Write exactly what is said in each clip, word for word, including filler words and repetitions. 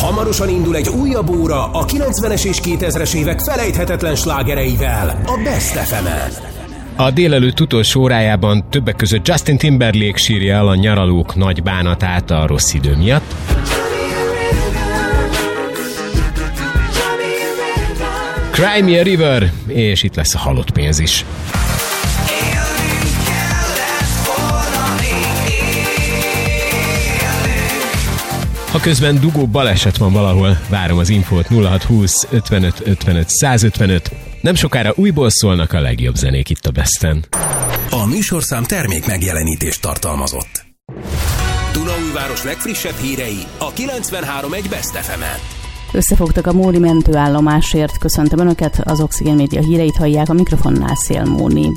Hamarosan indul egy újabb óra a kilencvenes és kétezres évek felejthetetlen slágereivel, a Best ef emen. A délelőtt utolsó órájában többek között Justin Timberlake sírja el a nyaralók nagy bánatát a rossz idő miatt. Cry Me a River, és itt lesz a halott pénz is. Ha közben dugó baleset van valahol, várom az infót nulla hat húsz ötvenöt ötvenöt százötvenöt. Nem sokára újból szólnak a legjobb zenék itt a Besten. A műsorszám termék megjelenítést tartalmazott. Dunaújváros legfrissebb hírei a kilencvenhárom egy Best ef emen. Összefogtak a Móri mentőállomásért. Köszöntöm Önöket, az Oxigén Média híreit hallják, a mikrofonnál Szél Móni.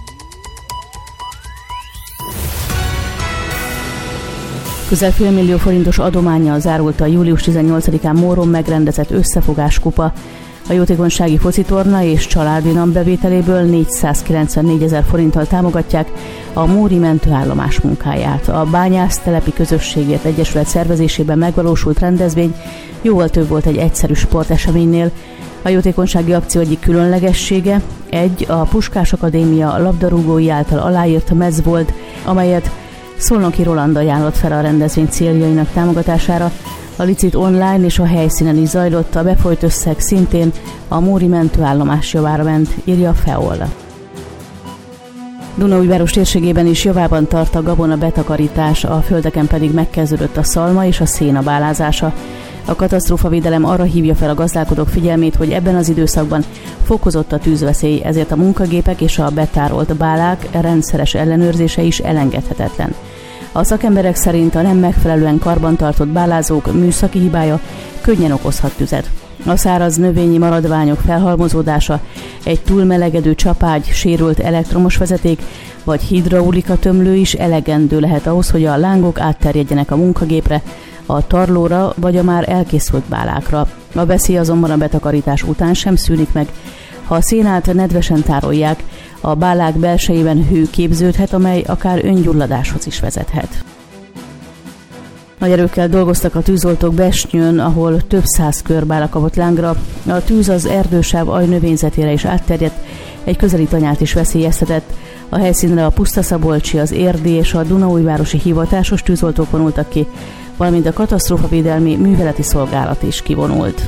Közel fél millió forintos adománnyal zárult a július tizennyolcadikán Móron megrendezett összefogáskupa. A jótékonysági focitorna és családinam bevételéből négyszázkilencvennégy forinttal támogatják a Móri mentőállomás munkáját. A Bányász-telepi közösségért egyesület szervezésében megvalósult rendezvény jóval több volt egy egyszerű sporteseménynél. A jótékonysági akció egyik különlegessége egy a Puskás Akadémia labdarúgói által aláírt mez volt, amelyet Szolnoki Roland ajánlott fel a rendezvény céljainak támogatására. A licit online és a helyszínen is zajlott, a befolyt összeg szintén a Móri mentőállomás javára ment, írja a FEOL. Dunaújváros térségében is javában tart a gabona betakarítás, a földeken pedig megkezdődött a szalma és a széna bálázása. A katasztrófavédelem arra hívja fel a gazdálkodók figyelmét, hogy ebben az időszakban fokozott a tűzveszély, ezért a munkagépek és a betárolt bálák rendszeres ellenőrzése is elengedhetetlen. A szakemberek szerint a nem megfelelően karbantartott bálázók műszaki hibája könnyen okozhat tüzet. A száraz növényi maradványok felhalmozódása, egy túlmelegedő csapágy, sérült elektromos vezeték vagy hidraulika tömlő is elegendő lehet ahhoz, hogy a lángok átterjedjenek a munkagépre, a tarlóra vagy a már elkészült bálákra. A veszély azonban a betakarítás után sem szűnik meg. Ha a szénát nedvesen tárolják, a bálák belsejében hő képződhet, amely akár öngyulladáshoz is vezethet. Nagy erőkkel dolgoztak a tűzoltók Besnyőn, ahol több száz körbála kapott lángra. A tűz az erdősáv ajnövényzetére is átterjedt, egy közeli tanyát is veszélyeztetett. A helyszínre a Pusztaszabolcsi, az érdi és a dunaújvárosi hivatásos tűzoltók vonultak ki, valamint a katasztrófavédelmi műveleti szolgálat is kivonult.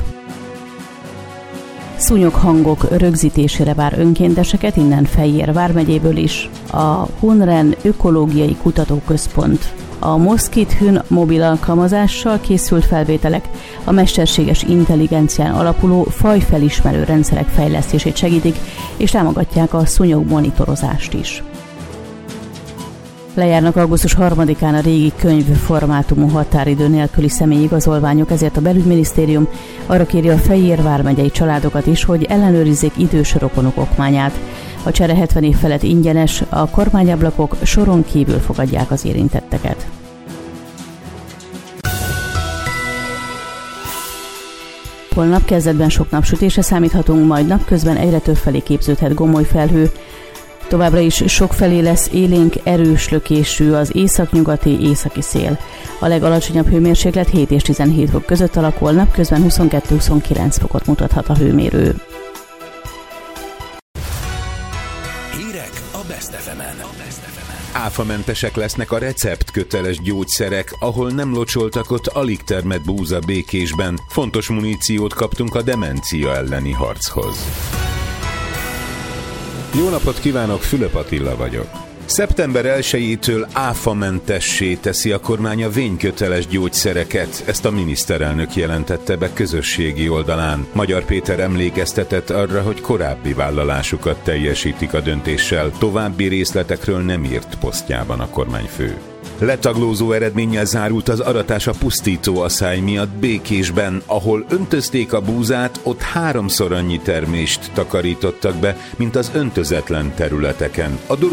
Szúnyog hangok rögzítésére vár önkénteseket innen Fejér vármegyéből is. A Hunren Ökológiai Kutatóközpont. A Moszkit-Hün mobil alkalmazással készült felvételek a mesterséges intelligencián alapuló fajfelismerő rendszerek fejlesztését segítik, és támogatják a szúnyog monitorozást is. Lejárnak augusztus harmadikán a régi könyvformátumú határidő nélküli személyigazolványok, ezért a belügyminisztérium arra kéri a Fejér vármegyei családokat is, hogy ellenőrizzék idős rokonuk okmányát. A csere hetven év felett ingyenes, a kormányablakok soron kívül fogadják az érintetteket. Holnap kezdetben sok napsütésre számíthatunk, majd napközben egyre több felé képződhet gomoly felhő. Továbbra is sokfelé lesz élénk, erős lökésű az északnyugati északi szél. A legalacsonyabb hőmérséklet hét és tizenhét fok között alakul, napközben huszonkettő-huszonkilenc fokot mutathat a hőmérő. Hírek a Best ef emen. Áfamentesek lesznek a receptköteles gyógyszerek, ahol nem locsoltak, ott alig termett búza Békésben. Fontos muníciót kaptunk a demencia elleni harchoz. Jó napot kívánok, Fülöp Attila vagyok. szeptember elsejétől áfamentessé teszi a kormány a vényköteles gyógyszereket, ezt a miniszterelnök jelentette be közösségi oldalán. Magyar Péter emlékeztetett arra, hogy korábbi vállalásukat teljesítik a döntéssel, további részletekről nem írt posztjában a kormányfő. Letaglózó eredménnyel zárult az aratás a pusztító aszály miatt Békésben, ahol öntözték a búzát, ott háromszor annyi termést takarítottak be, mint az öntözetlen területeken. A